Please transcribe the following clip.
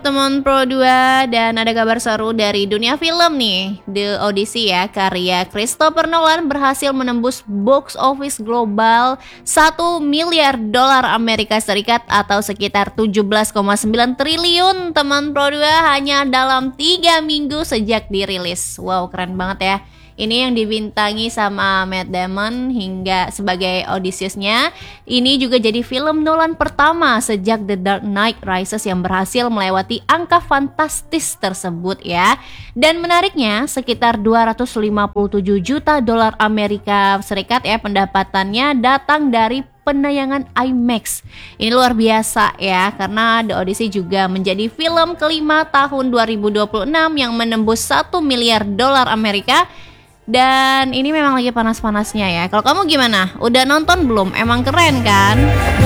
teman Pro 2, dan ada kabar seru dari dunia film nih. The Odyssey ya, karya Christopher Nolan berhasil menembus box office global 1 miliar dolar Amerika Serikat atau sekitar 17,9 triliun teman Pro 2 hanya dalam 3 minggu sejak dirilis. Wow, keren banget ya. Ini yang dibintangi sama Matt Damon hingga sebagai Odysseus-nya. Ini juga jadi film Nolan pertama sejak The Dark Knight Rises yang berhasil melewati angka fantastis tersebut ya. Dan menariknya sekitar 257 juta dolar Amerika Serikat ya pendapatannya datang dari penayangan IMAX. Ini luar biasa ya, karena The Odyssey juga menjadi film kelima tahun 2026 yang menembus 1 miliar dolar Amerika. Dan ini memang lagi panas-panasnya ya. Kalau kamu gimana? Udah nonton belum? Emang keren kan?